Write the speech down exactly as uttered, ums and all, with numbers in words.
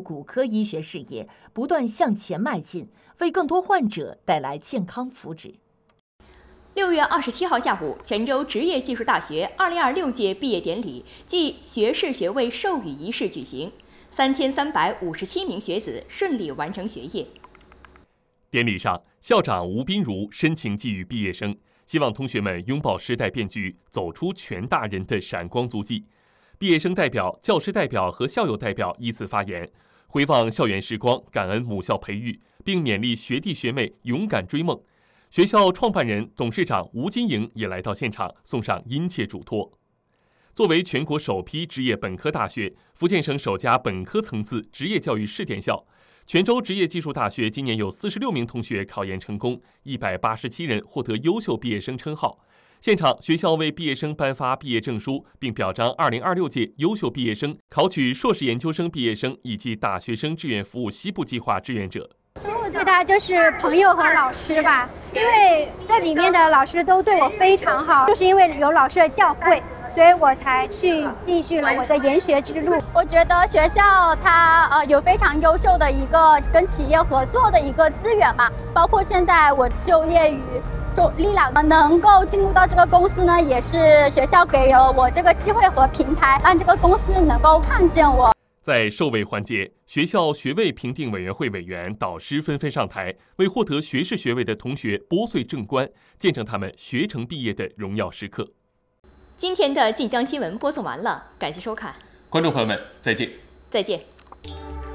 骨科医学事业不断向前迈进，为更多患者带来健康福祉。 六月二十七号下午，泉州职业技术大学二零二六届毕业典礼暨学士学位授予仪式举行，三千三百五十七名学子顺利完成学业。 典礼上，校长吴斌如深情寄语毕业生，希望同学们拥抱时代变局，走出全大人的闪光足迹。毕业生代表、教师代表和校友代表依次发言，回望校园时光，感恩母校培育，并勉励学弟学妹勇敢追梦。学校创办人、董事长吴金莹也来到现场，送上殷切嘱托。作为全国首批职业本科大学，福建省首家本科层次职业教育试点校，泉州职业技术大学今年有四十六名同学考研成功，一百八十七人获得优秀毕业生称号。现场，学校为毕业生颁发毕业证书，并表彰二零二六届优秀毕业生、考取硕士研究生毕业生以及大学生志愿服务西部计划志愿者。 我最大就是朋友和老师吧，因为这里面的老师都对我非常好，就是因为有老师的教诲，所以我才去继续了我的研学之路。 我觉得学校它呃有非常优秀的一个跟企业合作的一个资源嘛，包括现在我就业于中力量，能够进入到这个公司呢，也是学校给了我这个机会和平台，让这个公司能够看见我。 在授位环节，学校学位评定委员会委员、导师纷纷上台，为获得学士学位的同学拨穗正冠，见证他们学成毕业的荣耀时刻。 今天的晋江新闻播送完了，感谢收看， 观众朋友们，再见。 再见。